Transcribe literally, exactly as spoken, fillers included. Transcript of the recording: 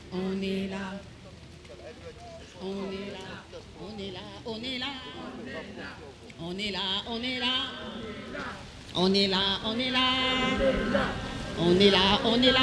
On est là. On est là. On est là. On est là. On est là. On est là. On est là. On est là. On est là. On est là.